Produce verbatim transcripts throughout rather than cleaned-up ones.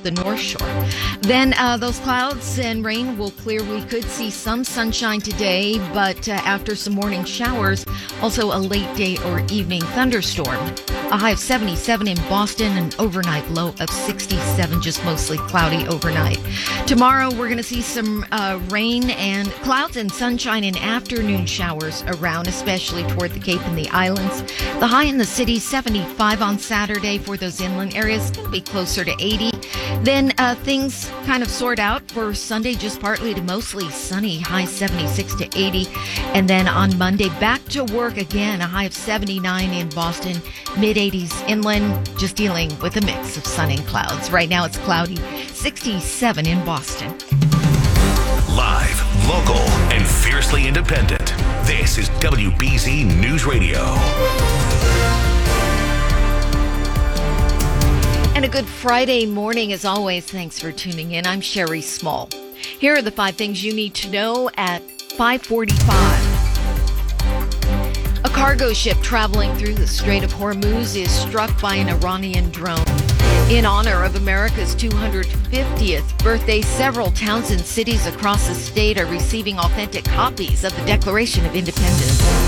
the North Shore. Then uh, those clouds and rain will clear. We could see some sunshine today, but uh, after some morning showers, also a late day or evening thunderstorm. A high of seventy-seven in Boston, an overnight low of sixty-seven, just mostly cloudy overnight. Tomorrow, we're going to see some uh, rain and clouds and sunshine and afternoon showers around, especially toward the Cape and the islands. The high in the city, seventy-five on Saturday for those inland areas. Going to be closer to eighty. Then uh, things kind of sort out for Sunday, just partly to mostly sunny, high seventy-six to eighty. And then on Monday, back to work again, a high of seventy-nine in Boston, mid eighties inland, just dealing with a mix of sun and clouds. Right now it's cloudy, sixty-seven in Boston. Live, local, and fiercely independent. This is W B Z News Radio. And a good Friday morning as always. Thanks for tuning in. I'm Sherry Small. Here are the five things you need to know at five forty-five. A cargo ship traveling through the Strait of Hormuz is struck by an Iranian drone. In honor of America's two hundred fiftieth birthday, several towns and cities across the state are receiving authentic copies of the Declaration of Independence.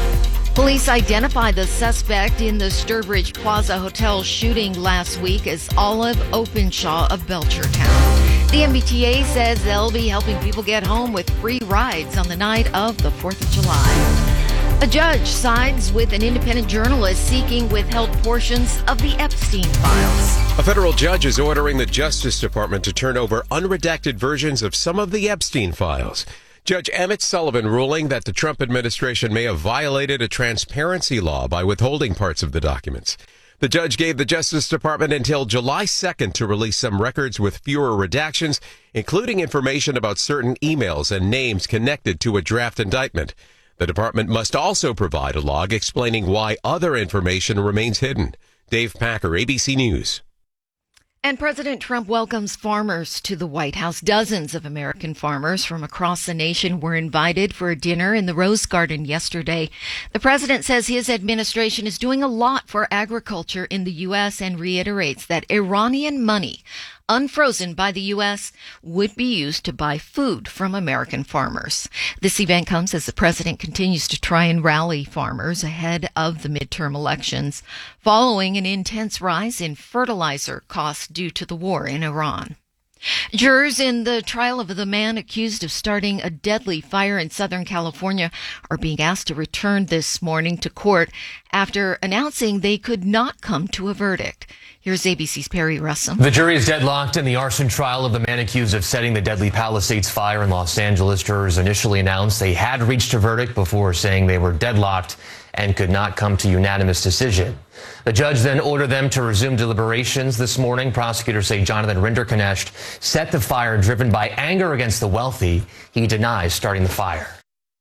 Police identified the suspect in the Sturbridge Plaza Hotel shooting last week as Olive Openshaw of Belchertown. The M B T A says they'll be helping people get home with free rides on the night of the fourth of July. A judge sides with an independent journalist seeking withheld portions of the Epstein files. A federal judge is ordering the Justice Department to turn over unredacted versions of some of the Epstein files. Judge Emmett Sullivan ruling that the Trump administration may have violated a transparency law by withholding parts of the documents. The judge gave the Justice Department until July second to release some records with fewer redactions, including information about certain emails and names connected to a draft indictment. The department must also provide a log explaining why other information remains hidden. Dave Packer, A B C News. And President Trump welcomes farmers to the White House. Dozens of American farmers from across the nation were invited for a dinner in the Rose Garden yesterday. The president says his administration is doing a lot for agriculture in the U S and reiterates that Iranian money, unfrozen by the U S, would be used to buy food from American farmers. This event comes as the president continues to try and rally farmers ahead of the midterm elections, following an intense rise in fertilizer costs due to the war in Iran. Jurors in the trial of the man accused of starting a deadly fire in Southern California are being asked to return this morning to court after announcing they could not come to a verdict. Here's A B C's Perry Russell. The jury is deadlocked in the arson trial of the man accused of setting the deadly Palisades fire in Los Angeles. Jurors initially announced they had reached a verdict before saying they were deadlocked and could not come to unanimous decision. The judge then ordered them to resume deliberations this morning. Prosecutors say Jonathan Rinderknecht set the fire driven by anger against the wealthy. He denies starting the fire.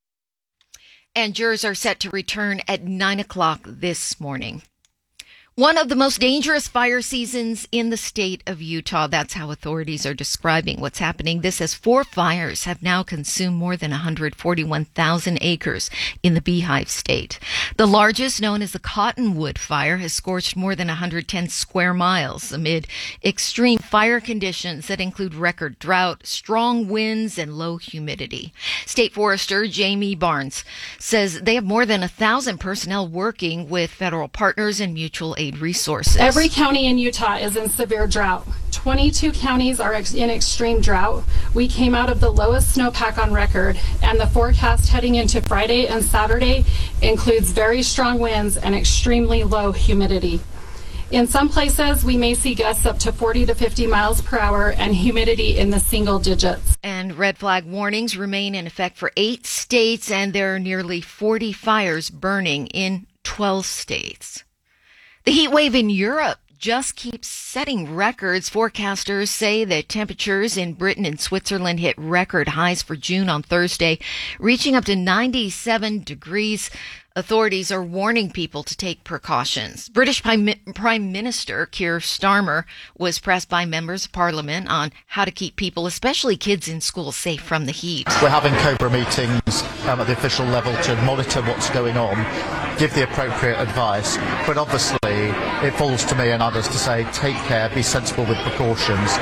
And jurors are set to return at nine o'clock this morning. One of the most dangerous fire seasons in the state of Utah. That's how authorities are describing what's happening. This as four fires have now consumed more than one hundred forty-one thousand acres in the Beehive State. The largest, known as the Cottonwood Fire, has scorched more than one hundred ten square miles amid extreme fire conditions that include record drought, strong winds, and low humidity. State Forester Jamie Barnes says they have more than one thousand personnel working with federal partners and mutual aid resources. Every county in Utah is in severe drought. twenty-two counties are ex- in extreme drought. We came out of the lowest snowpack on record, and the forecast heading into Friday and Saturday includes very strong winds and extremely low humidity. In some places, we may see gusts up to forty to fifty miles per hour and humidity in the single digits. And red flag warnings remain in effect for eight states, and there are nearly forty fires burning in twelve states. The heat wave in Europe just keeps setting records. Forecasters say that temperatures in Britain and Switzerland hit record highs for June on Thursday, reaching up to ninety-seven degrees. Authorities are warning people to take precautions. British Prime Minister Keir Starmer was pressed by members of Parliament on how to keep people, especially kids in school, safe from the heat. We're having COBRA meetings um, at the official level to monitor what's going on, give the appropriate advice, but obviously it falls to me and others to say take care, be sensible with precautions.